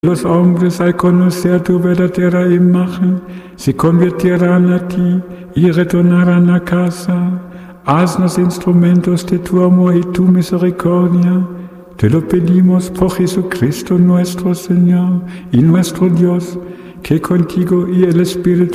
Los hombres al conocer tu verdadera imagen se convertirán a ti y retornarán a casa. Haznos instrumentos de tu amor y tu misericordia. Te lo pedimos por Jesucristo nuestro Señor y nuestro Dios, que contigo y el Espíritu